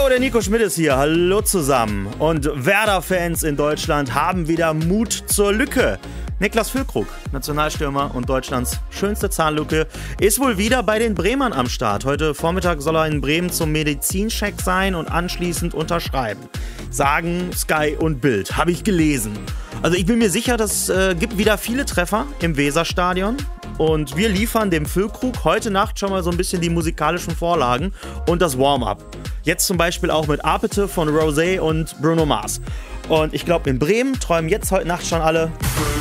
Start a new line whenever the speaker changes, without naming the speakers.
Jo, der Nico Schmidt ist hier. Hallo zusammen. Und Werder-Fans in Deutschland haben wieder Mut zur Lücke. Niklas Füllkrug, Nationalstürmer und Deutschlands schönste Zahnlücke, ist wohl wieder bei den Bremern am Start. Heute Vormittag soll er in Bremen zum Medizincheck sein und anschließend unterschreiben. Sagen Sky und Bild. Habe ich gelesen. Also ich bin mir sicher, das gibt wieder viele Treffer im Weserstadion. Und wir liefern dem Füllkrug heute Nacht schon mal so ein bisschen die musikalischen Vorlagen und das Warm-up. Jetzt zum Beispiel auch mit Apete von Rosé und Bruno Mars. Und ich glaube, in Bremen träumen jetzt heute Nacht schon alle